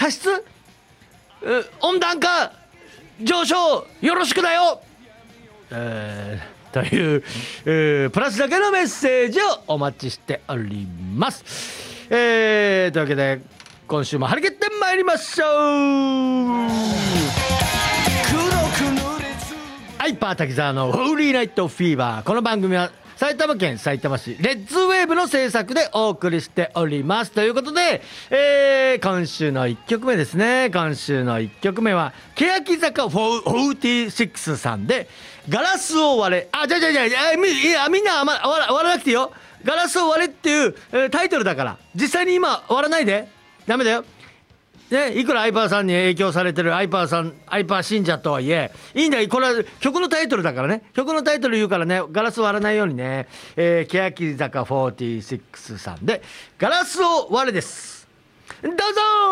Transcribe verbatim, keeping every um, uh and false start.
加湿、う温暖化上昇よろしくだよ、えー、という、えー、プラスだけのメッセージをお待ちしております。えー、というわけで今週も張り切ってまいりましょう。ハイパー滝沢のホーリーナイトフィーバー。この番組は埼玉県さいたま市レッツウェーブの制作でお送りしております。ということで、えー、今週のいっきょくめですね。今週のいっきょくめは欅坂フォーティーシックスさんでガラスを割れ。あ、じゃじゃじゃじゃみいやみんな割ら割らなくていいよ。ガラスを割れっていう、えー、タイトルだから実際に今割らないでダメだよ。ね、いくらアイパーさんに影響されてるアイパーさん、アイパー信者とはいえ、いいんだよ。これは曲のタイトルだからね。曲のタイトル言うからね、ガラス割らないようにね。えー、欅坂フォーティーシックスさんで、ガラスを割れです。どうぞー。